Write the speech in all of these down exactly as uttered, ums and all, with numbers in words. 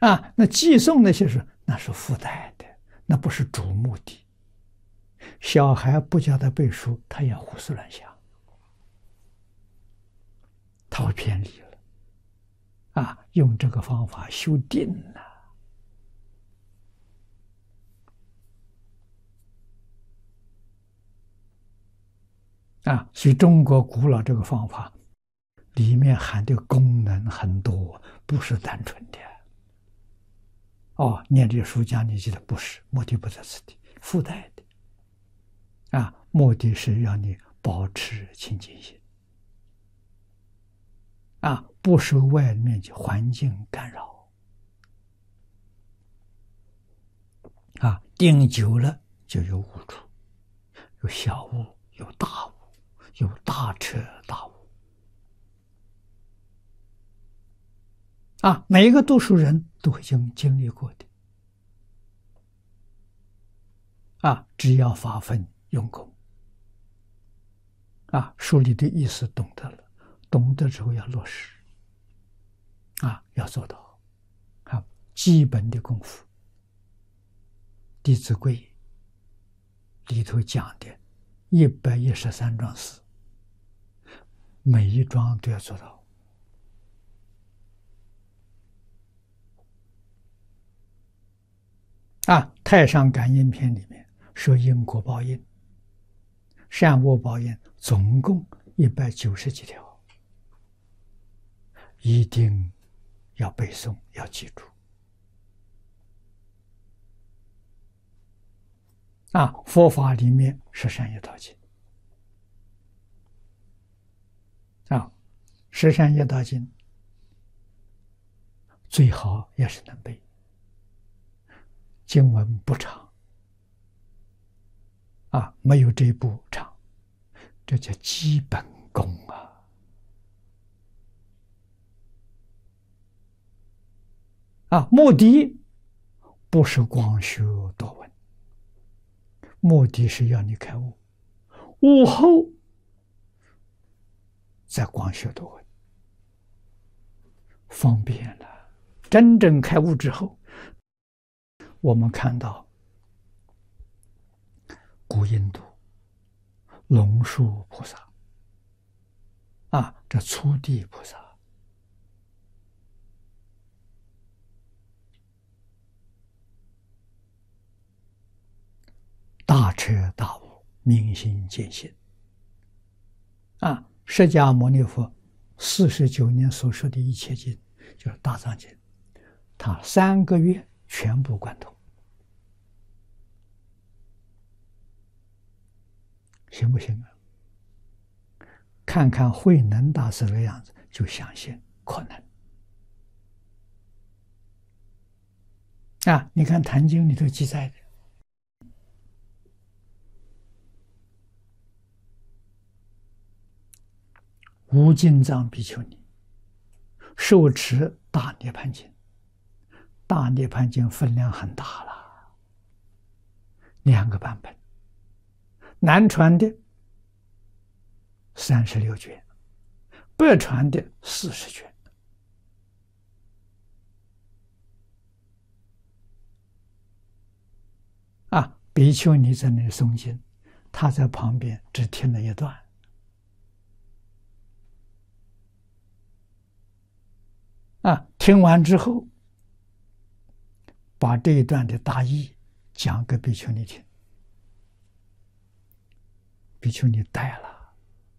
啊，那寄送那些是那是附带的，那不是主目的。小孩不叫他背书，他也胡思乱想，他会偏离了。啊，用这个方法修定了。啊，所以中国古老这个方法里面含的功能很多，不是单纯的。哦，念这书讲你记得不是，目的不在此地，附带的。啊，目的是让你保持清净心。啊，不受外面的环境干扰。啊，定久了就有悟处，有小悟，有大悟，有大彻大悟。啊，每一个读书人都已经经历过的。啊，只要发奋用功。啊，书里的意思懂得了，懂得之后要落实。啊，要做到。啊，基本的功夫，《弟子规》里头讲的一百一十三桩事，每一桩都要做到。啊，《太上感应篇》里面说因果报应、善恶报应，总共一百九十几条，一定要背诵，要记住。啊，佛法里面是善业道经。啊，十善业道经最好也是能背。经文不长，啊，没有这一部长，这叫基本功啊！啊，目的不是光学多闻，目的是要你开悟，悟后再光学多闻，方便了。真正开悟之后，我们看到古印度龙树菩萨，啊，这初地菩萨，大彻大悟，明心见性。啊，释迦牟尼佛四十九年所说的一切经，就是大藏经，他三个月全部贯通。行不行啊？看看慧能大师的样子，就相信可能。啊，你看《坛经》里头记载的，无尽藏比丘尼受持大涅盘经，大涅盘经分量很大了，两个版本。南传的三十六卷，北传的四十卷。啊，比丘尼在那里诵经，他在旁边只听了一段。啊，听完之后，把这一段的大意讲给比丘尼听。比丘尼呆了，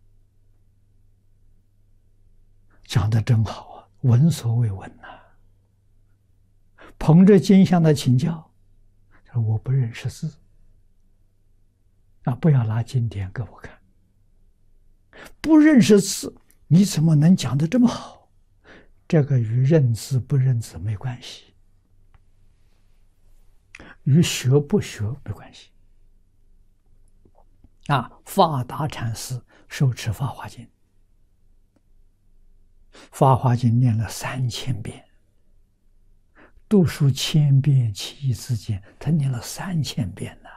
讲得真好啊，闻所未闻呐、啊！捧着经向他请教，他说：“我不认识字，啊，不要拿经典给我看。不认识字，你怎么能讲得这么好？这个与认字不认字没关系，与学不学没关系。”啊，法达禅师受持《法华经》，《法华经》念了三千遍，读书千遍，其义自见。他念了三千遍呢。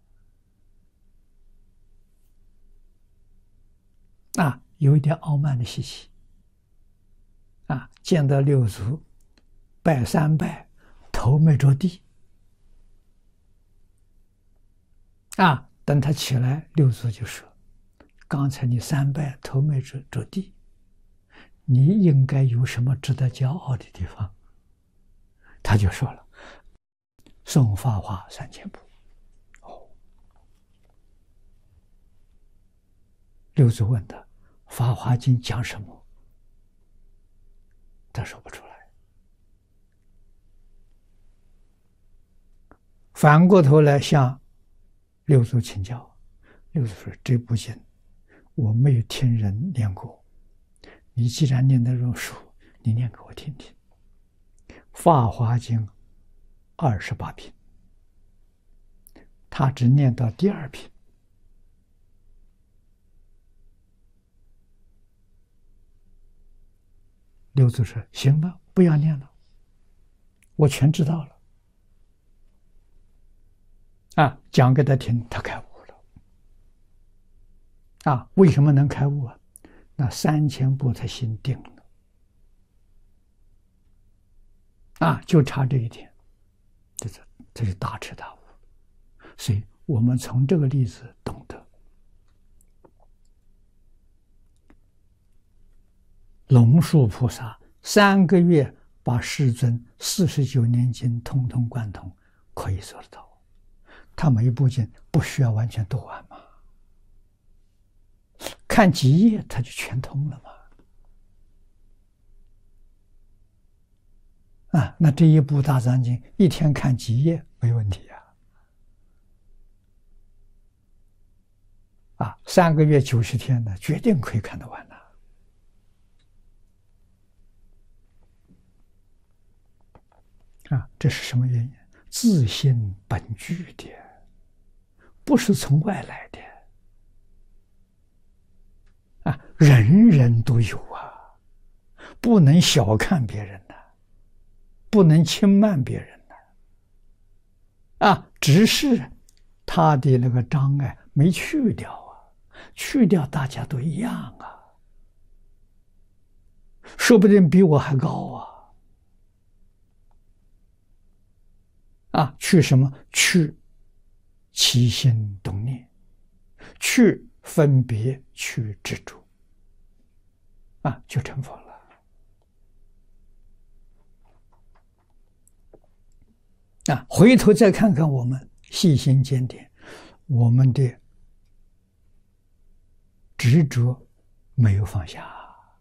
啊，有一点傲慢的习气。啊，见到六祖，拜三拜， 头没着地。啊，等他起来，六祖就说：“刚才你三拜头没着着地，你应该有什么值得骄傲的地方？”他就说了：“诵法华三千部。”哦，六祖问他：“法华经讲什么？”他说不出来。反过头来向六祖请教，六祖说：“这部经我没有听人念过，你既然念得入熟，你念给我听听。法华经二十八品，他只念到第二品。”六祖说：“行了，不要念了，我全知道了。”啊，讲给他听，他开悟了。啊，为什么能开悟啊？那三千步他心定了。啊，就差这一点，这是这是大彻大悟。所以我们从这个例子懂得，龙树菩萨三个月把世尊四十九年经通通贯通，可以做得到。他每一部经不需要完全读完嘛，看几页他就全通了嘛。啊，那这一部大藏经一天看几页没问题啊。啊，三个月九十天呢，决定可以看得完的。啊，这是什么原因？自性本具的，不是从外来的。啊，人人都有啊，不能小看别人的，不能轻慢别人的。啊，只是他的那个障碍没去掉啊，去掉大家都一样啊，说不定比我还高啊。啊，去什么？去起心动念，去分别，去执着，啊，就成佛了。啊，回头再看看我们细心检点，我们的执着没有放下，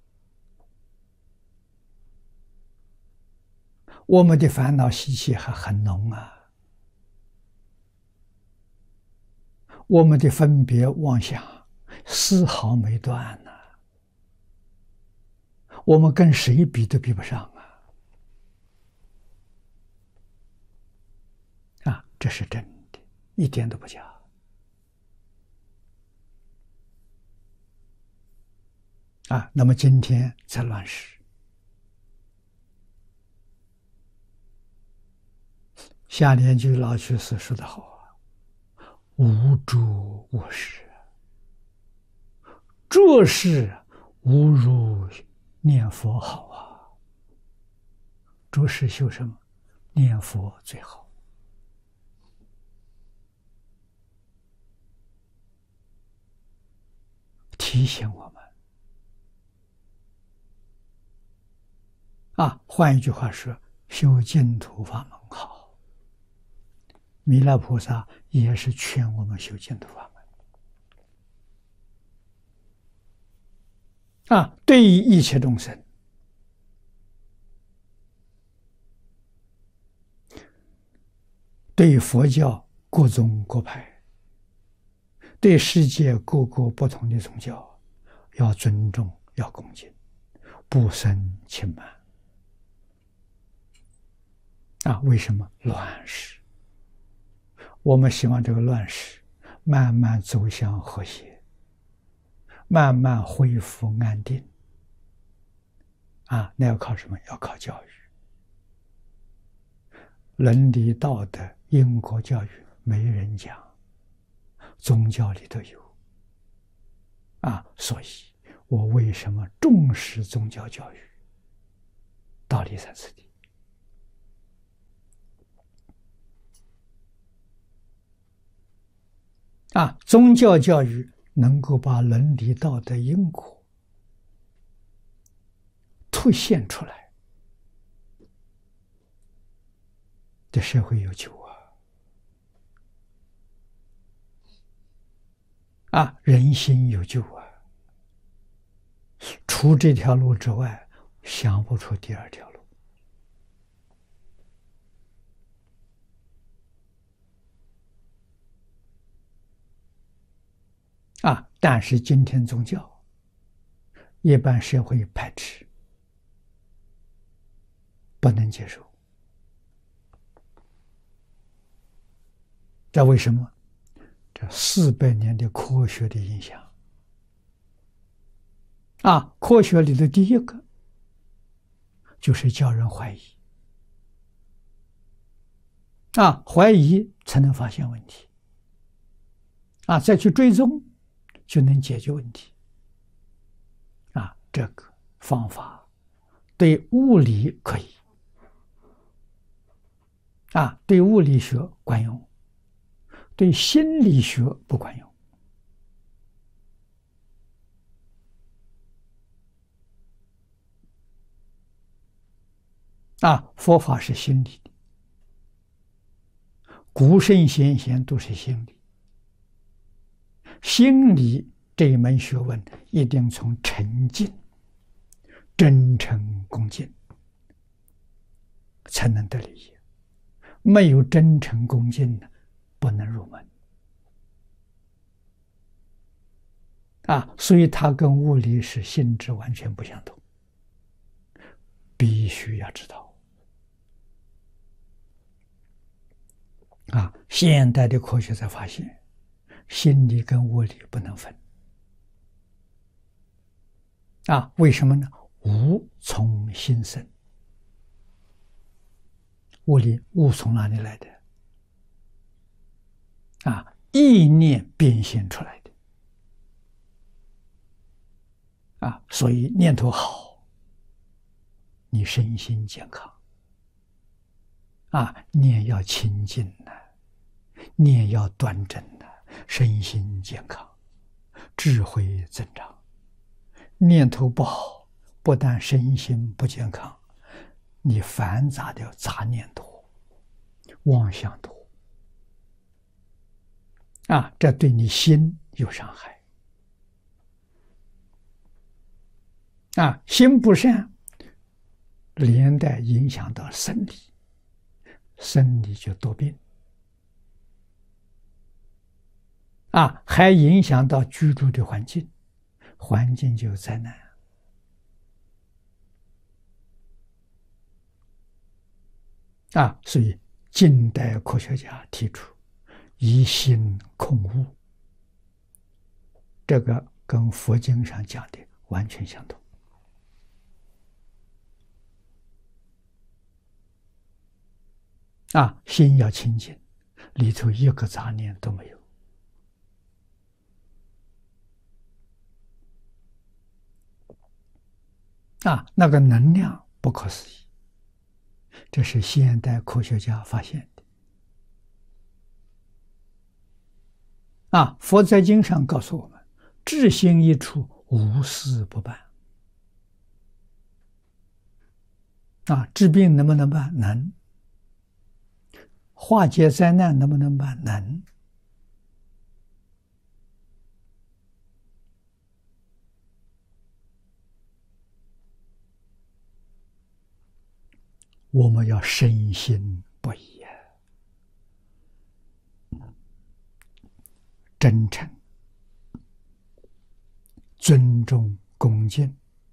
我们的烦恼习气还很浓啊，我们的分别妄想丝毫没断呢、啊，我们跟谁比都比不上啊！啊，这是真的，一点都不假。啊，那么今天在乱世，下联句老居士说得好啊，无诸无事，做事无如念佛好啊。做事修什么？念佛最好。提醒我们啊，换一句话说，修净土法门好。弥勒菩萨也是劝我们修净土法门啊，对于一切众生，对佛教各宗各派，对世界各个不同的宗教，要尊重，要恭敬，不生轻慢。啊，为什么乱世？我们希望这个乱世慢慢走向和谐，慢慢恢复安定。啊，那要靠什么？要靠教育，伦理道德、因果教育没人讲，宗教里都有。啊，所以我为什么重视宗教教育？道理在此地。 啊，宗教教育能够把伦理道德因果凸显出来，这社会有救啊！啊，人心有救啊！除这条路之外，想不出第二条路。啊，但是今天宗教一般社会排斥，不能接受。这为什么？这四百年的科学的影响。啊，科学里的第一个就是叫人怀疑。啊，怀疑才能发现问题。啊，再去追踪，就能解决问题。啊，这个方法对物理可以，啊，对物理学管用，对心理学不管用。啊，佛法是心理的，古圣先贤都是心理。心理这一门学问，一定从沉静、真诚、恭敬才能得理解。没有真诚恭敬的，不能入门。啊，所以它跟物理是性质完全不相同，必须要知道。啊，现代的科学才发现，心理跟物理不能分。啊，为什么呢？无从心生。物理物从哪里来的？啊，意念变现出来的。啊，所以念头好，你身心健康。啊，念要清净的，念要端正的，身心健康，智慧增长。念头不好，不但身心不健康，你繁杂的杂念多，妄想多。啊，这对你心有伤害。啊，心不善，连带影响到生理，生理就多病。啊，还影响到居住的环境，环境就有灾难。啊，所以近代科学家提出一心控物，这个跟佛经上讲的完全相同。啊，心要清净，里头一个杂念都没有。啊，那个能量不可思议，这是现代科学家发现的。啊，佛在经上告诉我们，至心一处，无事不办。啊，治病能不能办？能。化解灾难能不能办？能。我们要深信不疑，真诚、尊重、恭敬，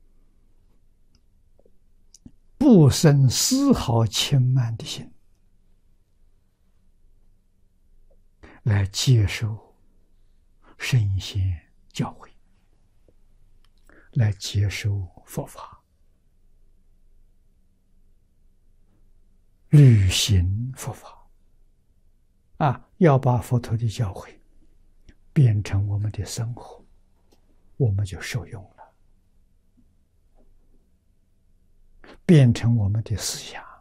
不生丝毫轻慢的心，来接受圣贤教诲，来接受佛法，履行佛法。啊，要把佛陀的教诲变成我们的生活，我们就受用了；变成我们的思想，